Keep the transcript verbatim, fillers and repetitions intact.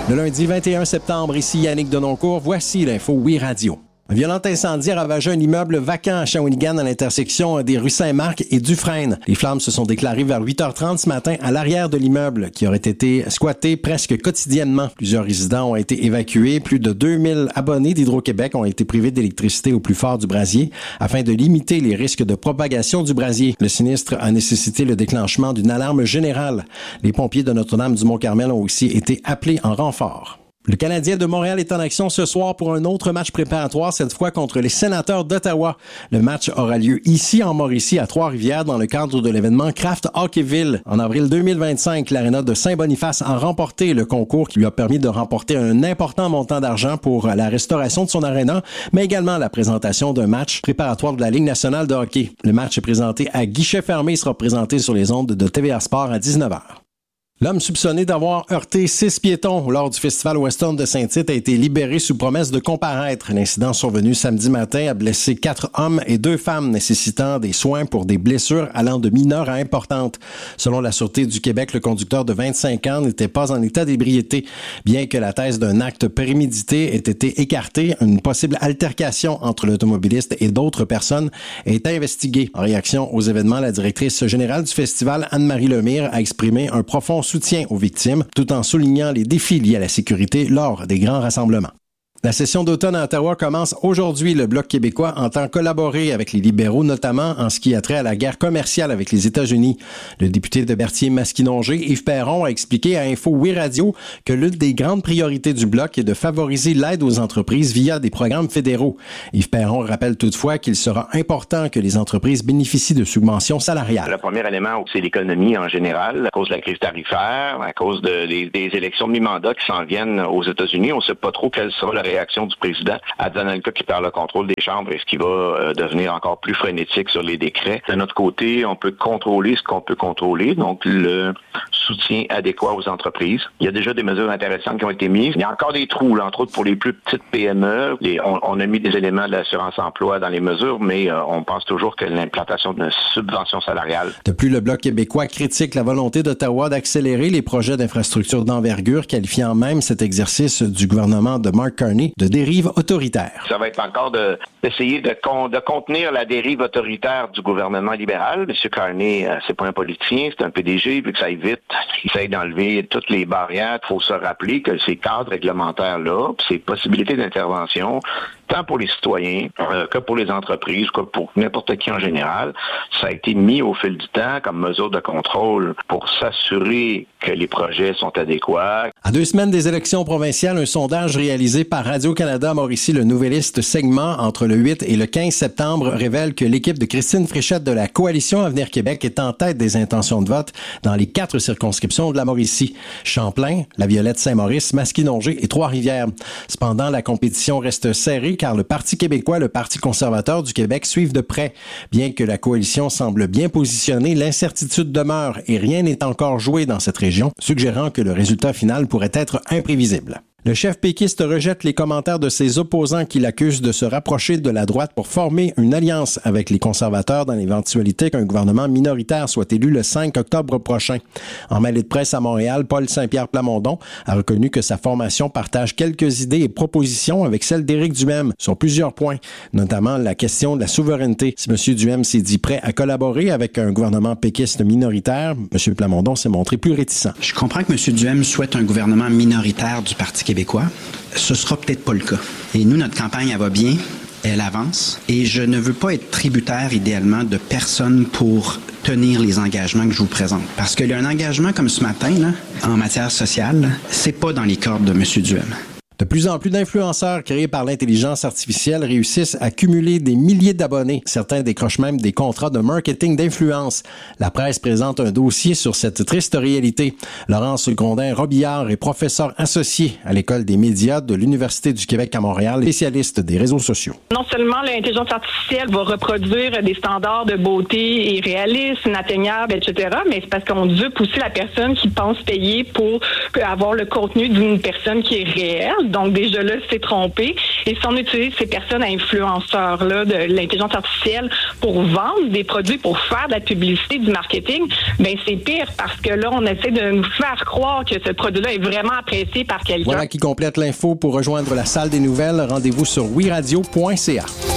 Le lundi vingt et un septembre, ici Yannick Denoncourt, voici l'info Oui Radio. Un violent incendie a ravagé un immeuble vacant à Shawinigan à l'intersection des rues Saint-Marc et Dufresne. Les flammes se sont déclarées vers huit heures trente ce matin à l'arrière de l'immeuble qui aurait été squatté presque quotidiennement. Plusieurs résidents ont été évacués. Plus de deux mille abonnés d'Hydro-Québec ont été privés d'électricité au plus fort du brasier afin de limiter les risques de propagation du brasier. Le sinistre a nécessité le déclenchement d'une alarme générale. Les pompiers de Notre-Dame-du-Mont-Carmel ont aussi été appelés en renfort. Le Canadien de Montréal est en action ce soir pour un autre match préparatoire, cette fois contre les Sénateurs d'Ottawa. Le match aura lieu ici en Mauricie, à Trois-Rivières, dans le cadre de l'événement Craft Hockeyville. En avril deux mille vingt-cinq, l'Aréna de Saint-Boniface a remporté le concours qui lui a permis de remporter un important montant d'argent pour la restauration de son aréna, mais également la présentation d'un match préparatoire de la Ligue nationale de hockey. Le match est présenté à guichet fermé et sera présenté sur les ondes de T V A Sport à dix-neuf heures. L'homme soupçonné d'avoir heurté six piétons lors du festival western de Saint-Tite a été libéré sous promesse de comparaître. L'incident survenu samedi matin a blessé quatre hommes et deux femmes nécessitant des soins pour des blessures allant de mineures à importantes. Selon la Sûreté du Québec, le conducteur de vingt-cinq ans n'était pas en état d'ébriété. Bien que la thèse d'un acte prémédité ait été écartée, une possible altercation entre l'automobiliste et d'autres personnes est investiguée. En réaction aux événements, la directrice générale du festival, Anne-Marie Lemire, a exprimé un profond soutien aux victimes, tout en soulignant les défis liés à la sécurité lors des grands rassemblements. La session d'automne à Ottawa commence aujourd'hui. Le Bloc québécois entend collaborer avec les libéraux, notamment en ce qui a trait à la guerre commerciale avec les États-Unis. Le député de Berthier-Masquinongé, Yves Perron, a expliqué à Info Oui Radio que l'une des grandes priorités du Bloc est de favoriser l'aide aux entreprises via des programmes fédéraux. Yves Perron rappelle toutefois qu'il sera important que les entreprises bénéficient de subventions salariales. Le premier élément, c'est l'économie en général, à cause de la crise tarifaire, à cause de, des, des élections de mi-mandat qui s'en viennent aux États-Unis. On ne sait pas trop quelle sera la réaction du président à Donald Trump qui perd le contrôle des chambres et ce qui va euh, devenir encore plus frénétique sur les décrets. De notre côté, on peut contrôler ce qu'on peut contrôler, donc le soutien adéquat aux entreprises. Il y a déjà des mesures intéressantes qui ont été mises. Il y a encore des trous, là, entre autres pour les plus petites P M E. Et on, on a mis des éléments de l'assurance-emploi dans les mesures, mais euh, on pense toujours que l'implantation d'une subvention salariale. De plus, le Bloc québécois critique la volonté d'Ottawa d'accélérer les projets d'infrastructures d'envergure, qualifiant même cet exercice du gouvernement de Mark Carney de dérive autoritaire. Ça va être encore de, d'essayer de, con, de contenir la dérive autoritaire du gouvernement libéral. M. Carney, euh, c'est pas un politicien, c'est un P D G, vu que ça aille vite, il essaie d'enlever toutes les barrières. Il faut se rappeler que ces cadres réglementaires-là, ces possibilités d'intervention, tant pour les citoyens euh, que pour les entreprises, que pour n'importe qui en général, ça a été mis au fil du temps comme mesure de contrôle pour s'assurer que les projets sont adéquats. À deux semaines des élections provinciales, un sondage réalisé par Radio-Canada Mauricie, le Nouvelliste segment entre le huit et le quinze septembre révèle que l'équipe de Christine Fréchette de la Coalition Avenir Québec est en tête des intentions de vote dans les quatre circonscriptions de la Mauricie. Champlain, La Violette Saint-Maurice, Masquinongé et Trois-Rivières. Cependant, la compétition reste serrée car le Parti québécois et le Parti conservateur du Québec suivent de près. Bien que la coalition semble bien positionnée, l'incertitude demeure et rien n'est encore joué dans cette région, suggérant que le résultat final pourrait être imprévisible. Le chef péquiste rejette les commentaires de ses opposants qui l'accusent de se rapprocher de la droite pour former une alliance avec les conservateurs dans l'éventualité qu'un gouvernement minoritaire soit élu le cinq octobre prochain. En mêlée de presse à Montréal, Paul Saint-Pierre Plamondon a reconnu que sa formation partage quelques idées et propositions avec celle d'Éric Duhem sur plusieurs points, notamment la question de la souveraineté. Si M. Duhem s'est dit prêt à collaborer avec un gouvernement péquiste minoritaire, M. Plamondon s'est montré plus réticent. Je comprends que M. Duhem souhaite un gouvernement minoritaire du Parti québécois. Québécois, ce sera peut-être pas le cas. Et nous, notre campagne, elle va bien, elle avance, et je ne veux pas être tributaire, idéalement, de personne pour tenir les engagements que je vous présente. Parce qu'il y a un engagement comme ce matin, là, en matière sociale, c'est pas dans les cordes de M. Duhem. De plus en plus d'influenceurs créés par l'intelligence artificielle réussissent à cumuler des milliers d'abonnés. Certains décrochent même des contrats de marketing d'influence. La presse présente un dossier sur cette triste réalité. Laurence Grondin-Robillard est professeure associée à l'École des médias de l'Université du Québec à Montréal, spécialiste des réseaux sociaux. Non seulement l'intelligence artificielle va reproduire des standards de beauté irréalistes, inatteignables, et cetera, mais c'est parce qu'on dupe aussi la personne qui pense payer pour avoir le contenu d'une personne qui est réelle. Donc déjà là, c'est trompé. Et si on utilise ces personnes influenceurs-là de l'intelligence artificielle pour vendre des produits, pour faire de la publicité, du marketing, ben c'est pire parce que là, on essaie de nous faire croire que ce produit-là est vraiment apprécié par quelqu'un. Voilà qui complète l'info. Pour rejoindre la salle des nouvelles, rendez-vous sur oui radio point c a.